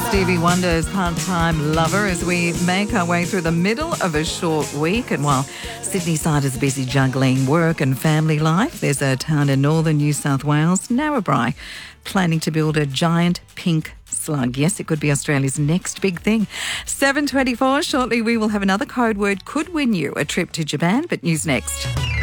Stevie Wonder's Part-Time Lover as we make our way through the middle of a short week. And while Sydney side is busy juggling work and family life, there's a town in northern New South Wales, Narrabri, planning to build a giant pink slug. Yes, it could be Australia's next big thing. 7:24. Shortly we will have another code word could win you a trip to Japan, but news next.